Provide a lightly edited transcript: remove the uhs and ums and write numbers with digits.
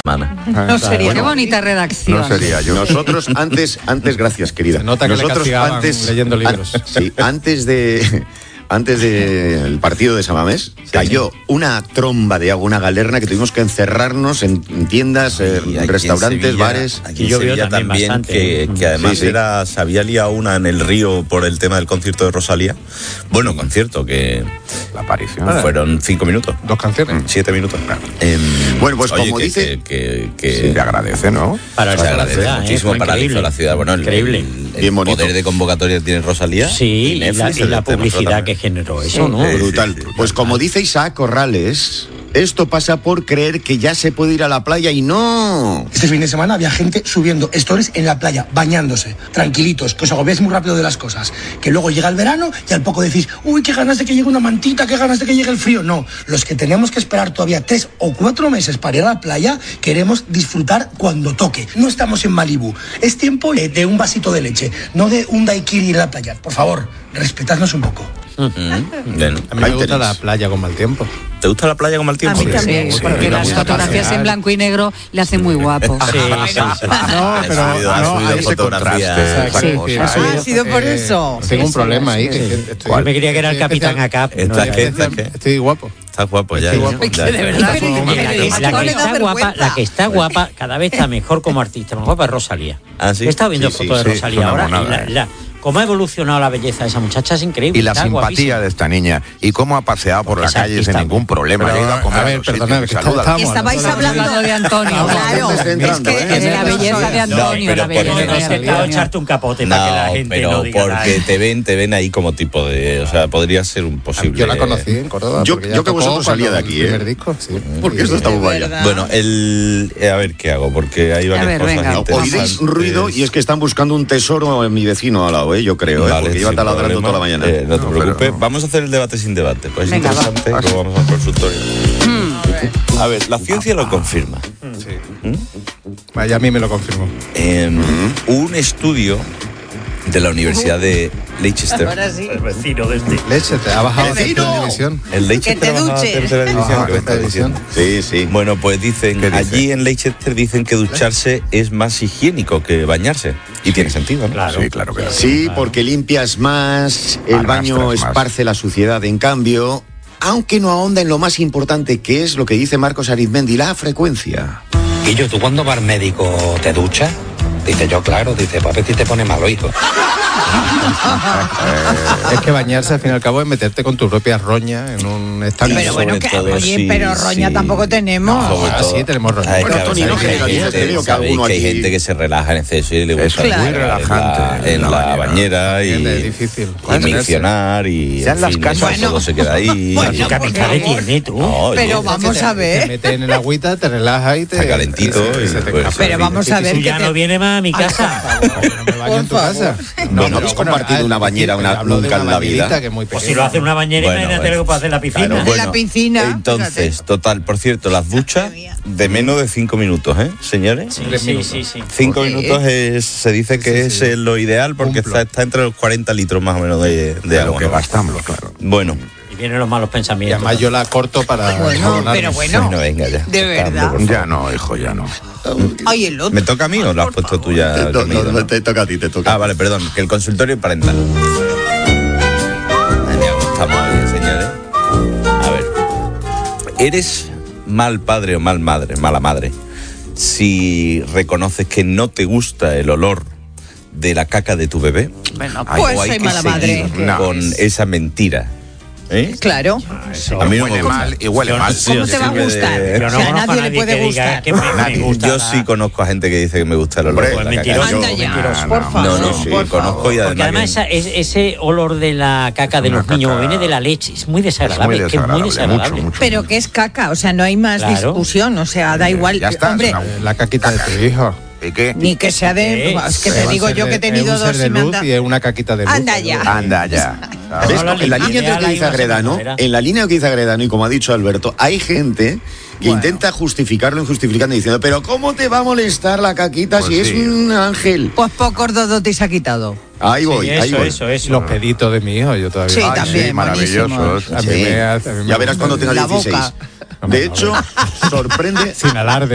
No sería. Qué bonita redacción. No sería yo. Nosotros antes, gracias, querida. Se nota que Nosotros le castigaban leyendo libros. Antes del partido de San Mamés, cayó una tromba de agua, una galerna que tuvimos que encerrarnos en tiendas, en restaurantes, Sevilla, bares. Aquí en Sevilla también, que además se había liado una en el río por el tema del concierto de Rosalía. Bueno, concierto que... La aparición. Fueron 5 minutos. 2 canciones. 7 minutos. Bueno, pues oye, como dice... Sí, te agradece, ¿no? Para se agradece muchísimo para la ciudad. Bueno, increíble. El poder de convocatoria tiene Rosalía. Sí, y la publicidad que generó eso, ¿no? Brutal. Pues como dice Isaac Corrales, esto pasa por creer que ya se puede ir a la playa y no. Este fin de semana había gente subiendo stories en la playa, bañándose, tranquilitos, que os agobiáis muy rápido de las cosas. Que luego llega el verano y al poco decís, uy, qué ganas de que llegue una mantita, qué ganas de que llegue el frío. No, los que tenemos que esperar todavía 3 o 4 meses para ir a la playa, queremos disfrutar cuando toque. No estamos en Malibú. Es tiempo de un vasito de leche, no de un daiquiri ir a la playa. Por favor, respetadnos un poco. Bien. A mí me gusta la playa con mal tiempo. ¿Te gusta la playa con mal tiempo? A mí también, porque las fotografías en blanco y negro le hacen muy guapo. Sí. No, pero ha subido fotografías. Ha sido por eso. Tengo un problema ahí. Me creía que era el Capitán Acap. Estoy guapo. Estás guapo ya. De verdad. La que está guapa, cada vez está mejor como artista. Más guapa es Rosalía. ¿Sí? He estado viendo fotos de Rosalía ahora y cómo ha evolucionado la belleza de esa muchacha es increíble. Y la simpatía de esta niña. Y cómo ha paseado por la calle sin ningún problema. A ver, perdóname, estabais hablando de Antonio. Claro, es que de la belleza de Antonio. pero He intentado echarte un capote para que la gente no diga nada. Porque te ven ahí como tipo de... O sea, podría ser un posible... Yo la conocí en Córdoba. Yo que vosotros salía de aquí, primer disco, sí. Porque esto está muy vaya. Bueno, a ver qué hago, porque hay varias cosas interesantes. Oiréis ruido y es que están buscando un tesoro en mi vecino al lado, yo creo, Vale, porque lleva taladrando toda la mañana. No te preocupes, vamos a hacer el debate sin debate. Pues es interesante, luego vamos al consultorio. A ver, la ciencia lo confirma. Vaya, a mí me lo confirmó. Un estudio de la Universidad de Leicester. Ahora sí. El vecino de este. Leicester, ha bajado a tercera división. El Leicester Que te ha bajado a duches. tercera división. ¿Qué me estás diciendo? Sí. Bueno, pues dicen, allí en Leicester dicen que ducharse es más higiénico que bañarse. Y tiene sentido, ¿no? Sí, claro que Sí, porque limpias más, el baño esparce la suciedad. En cambio, aunque no ahonda en lo más importante, que es lo que dice Marcos Arizmendi, la frecuencia. Y yo, ¿tú cuando vas al médico te duchas? Dice yo, claro, dice, pues a ver si te pone malo, hijo. Es que bañarse al fin y al cabo es meterte con tu propia roña en un estanque. Pero bueno, pero roña tampoco tenemos. Sí, tenemos roña. Sabéis que hay gente que se relaja en exceso y le gusta muy relajante en la bañera y es difícil. Y miccionar y ya en las casas todo se queda ahí. ¿Qué tiene tú? Pero vamos a Te ver. metes en el agüita, te relajas y te... Está calentito. Pero vamos a ver. Tú ya no viene más a mi casa. No me baño en tu casa. ¿No habéis compartido una bañera nunca en la vida? Pues si lo hace en una bañera, imagínate lo que puede hacer en la piscina. Claro, En la piscina. Entonces, total, por cierto, las duchas de menos de 5 minutos, señores. Sí. 5 minutos se dice que es lo ideal porque está entre los 40 litros más o menos de agua. Lo que gastamos, claro. Bueno. Y vienen los malos Y pensamientos. además yo la corto para... Pero bueno, Venga ya. de verdad. Ya no, hijo, ya no. Ay, el otro. ¿Me toca a mí o lo has puesto tú ya? No, te toca a ti, te toca. Vale, perdón, que el consultorio parental. Estamos bien, señores. A ver. ¿Eres mal padre o mala madre, si reconoces que no te gusta el olor de la caca de tu bebé? Bueno, O pues hay soy que mala seguir madre. con esa mentira? Claro. A mí no me Huele gusta. mal y huele mal. ¿Cómo te va a gustar? Pero no O sea, a conozco a nadie le puede que diga gustar. que me gusta. Yo sí conozco a gente que dice que me gusta el olor de la caca. Mentiroso. Anda ya, Mentiroso. por favor. No, sí, conozco y Porque además ese olor de la caca de los niños viene de la leche, es muy desagradable, que es muy desagradable. mucho. Pero que es caca, o sea, no hay más discusión, o sea, da igual. Ya está, Hombre, La caquita de tu hijo. ¿Y qué? ni que sea de... Es que te digo yo que he tenido dos y me han dado... y es una caquita de luz. Anda ya. Anda ya. ¿Ves? En la línea que dice Agredano, y como ha dicho Alberto, hay gente que intenta justificarlo injustificando diciendo, pero ¿cómo te va a molestar la caquita si es un ángel? Pues pocos dodotes ha quitado. Ahí voy. Eso. Los peditos de mi hijo, yo todavía. Sí, también, maravillosos. A mí me Ya verás cuando tenga La 16. boca. De hecho, sorprende... Sin alarde.